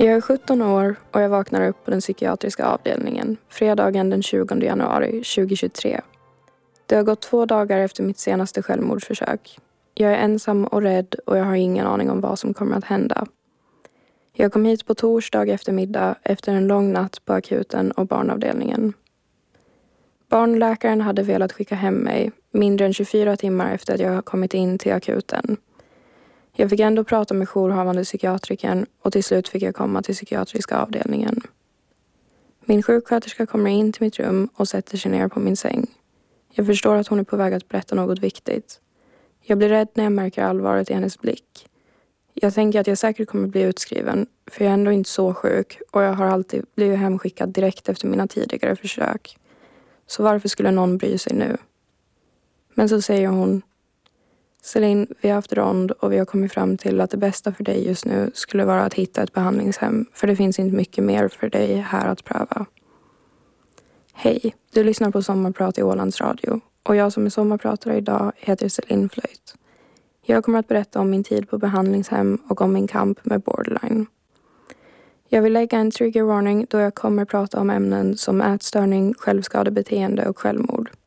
Jag är 17 år och jag vaknar upp på den psykiatriska avdelningen fredagen den 20 januari 2023. Det har gått 2 dagar efter mitt senaste självmordsförsök. Jag är ensam och rädd och jag har ingen aning om vad som kommer att hända. Jag kom hit på torsdag eftermiddag efter en lång natt på akuten och barnavdelningen. Barnläkaren hade velat skicka hem mig mindre än 24 timmar efter att jag kommit in till akuten. Jag fick ändå prata med jourhavande psykiatrikern och till slut fick jag komma till psykiatriska avdelningen. Min sjuksköterska kommer in till mitt rum och sätter sig ner på min säng. Jag förstår att hon är på väg att berätta något viktigt. Jag blir rädd när jag märker allvaret i hennes blick. Jag tänker att jag säkert kommer bli utskriven, för jag är ändå inte så sjuk och jag har alltid blivit hemskickad direkt efter mina tidigare försök. Så varför skulle någon bry sig nu? Men så säger hon: Celine, vi har haft rond och vi har kommit fram till att det bästa för dig just nu skulle vara att hitta ett behandlingshem, för det finns inte mycket mer för dig här att pröva. Hej, du lyssnar på Sommarprat i Ålands Radio och jag som är sommarpratare idag heter Celine Flöjt. Jag kommer att berätta om min tid på behandlingshem och om min kamp med borderline. Jag vill lägga en trigger warning då jag kommer prata om ämnen som ätstörning, självskadebeteende och självmord.